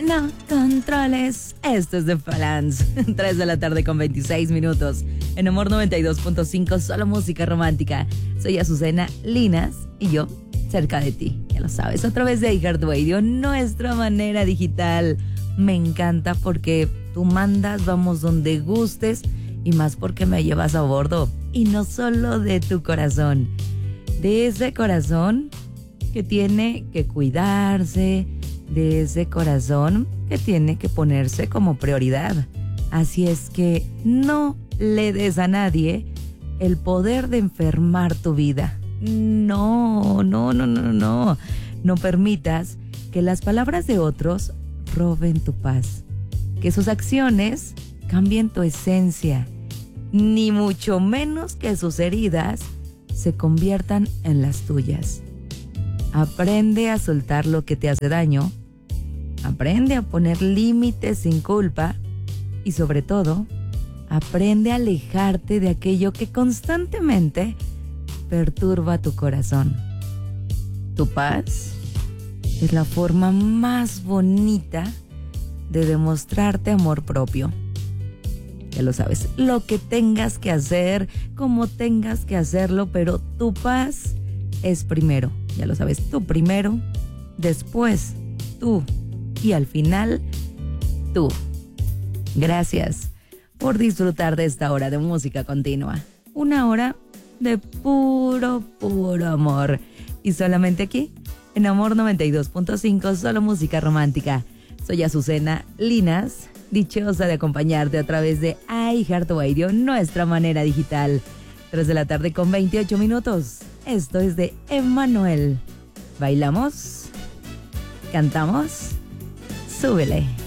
No controles. Esto es The Balance. 3 de la tarde con 26 minutos. En Amor 92.5, solo música romántica. Soy Azucena Linas y yo, cerca de ti. Ya lo sabes, a través de iHeartRadio, nuestra manera digital. Me encanta porque tú mandas, vamos donde gustes. Y más porque me llevas a bordo. Y no solo de tu corazón. De ese corazón que tiene que cuidarse, de ese corazón que tiene que ponerse como prioridad. Así es que no le des a nadie el poder de enfermar tu vida. No. No permitas que las palabras de otros roben tu paz. Que sus acciones cambien tu esencia. Ni mucho menos que sus heridas se conviertan en las tuyas. Aprende a soltar lo que te hace daño. Aprende a poner límites sin culpa. Y sobre todo, aprende a alejarte de aquello que constantemente perturba tu corazón. Tu paz es la forma más bonita de demostrarte amor propio. Ya lo sabes, lo que tengas que hacer, como tengas que hacerlo, pero tu paz es primero. Ya lo sabes, tú primero, después tú y al final tú. Gracias por disfrutar de esta hora de música continua. Una hora de puro amor. Y solamente aquí, en Amor 92.5, solo música romántica. Soy Azucena Linas, dichosa de acompañarte a través de iHeartRadio, nuestra manera digital. 3 de la tarde con 28 minutos. Esto es de Emmanuel. ¿Bailamos? ¿Cantamos? Súbele.